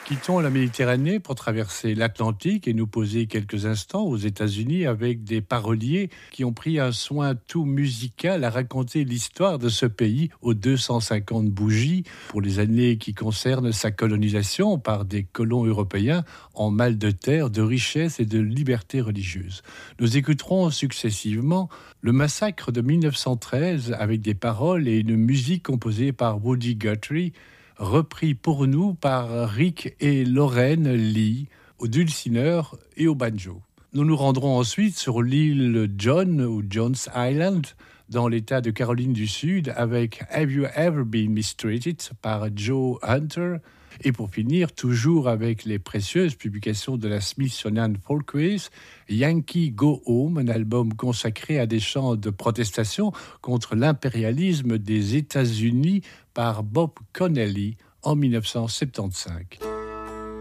Quittons la Méditerranée pour traverser l'Atlantique et nous poser quelques instants aux États-Unis avec des paroliers qui ont pris un soin tout musical à raconter l'histoire de ce pays aux 250 bougies pour les années qui concernent sa colonisation par des colons européens en mal de terre, de richesse et de liberté religieuse. Nous écouterons successivement le massacre de 1913 avec des paroles et une musique composée par Woody Guthrie, repris pour nous par Rick et Lorraine Lee, au dulcineur et au banjo. Nous nous rendrons ensuite sur l'île John ou John's Island, dans l'État de Caroline du Sud, avec Have You Ever Been Mistreated par Joe Hunter. Et pour finir, toujours avec les précieuses publications de la Smithsonian Folkways, Yankee Go Home, un album consacré à des chants de protestation contre l'impérialisme des États-Unis par Bob Connelly en 1975.